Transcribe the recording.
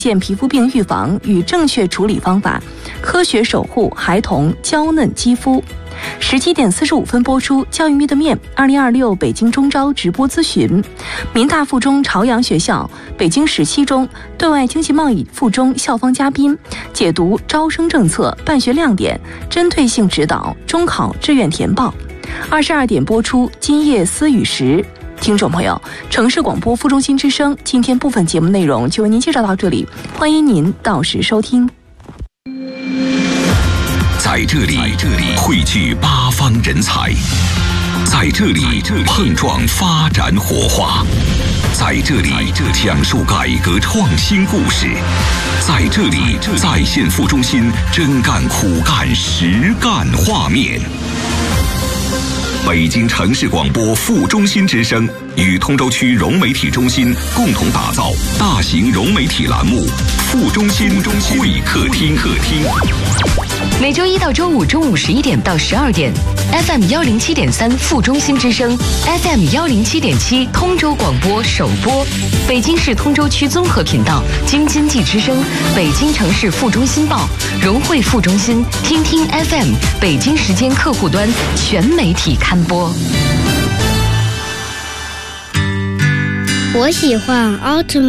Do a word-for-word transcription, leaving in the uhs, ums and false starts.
健皮肤病预防与正确处理方法，科学守护孩童娇嫩肌肤。十七点四十五分播出《教育面对面》二零二六北京中招直播咨询，民大附中朝阳学校北京十七中对外经济贸易附中校方嘉宾解读招生政策、办学亮点、针对性指导中考志愿填报。二十二点播出《今夜思雨时》。听众朋友，城市广播副中心之声今天部分节目内容就为您介绍到这里，欢迎您到时收听。 在这里，这里汇聚八方人才，在这里碰撞发展火花，在这里讲述改革创新故事，在这里再现副中心真干苦干实干画面。北京城市广播副中心之声与通州区融媒体中心共同打造大型融媒体栏目副中心会客厅。 每周一到周五中午十一点到十二点 ，F M 幺零七点三副中心之声 ，F M 幺零七点七通州广播首播，北京市通州区综合频道京津冀之声、北京城市副中心报、融汇副中心、听听 F M 北京时间客户端全媒体刊播。 我喜欢奥特曼。